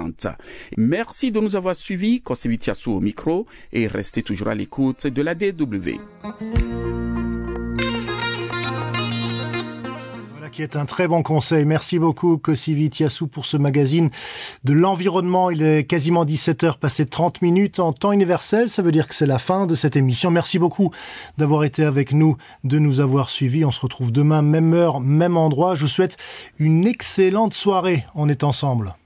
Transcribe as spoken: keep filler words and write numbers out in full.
quarante. Merci de nous avoir suivis. Kosevi Tiassou au micro et restez toujours à l'écoute de la D W. Qui est un très bon conseil. Merci beaucoup Kosevi Tiassou pour ce magazine de l'environnement. Il est quasiment dix-sept heures passées trente minutes en temps universel. Ça veut dire que c'est la fin de cette émission. Merci beaucoup d'avoir été avec nous, de nous avoir suivis. On se retrouve demain, même heure, même endroit. Je vous souhaite une excellente soirée. On est ensemble.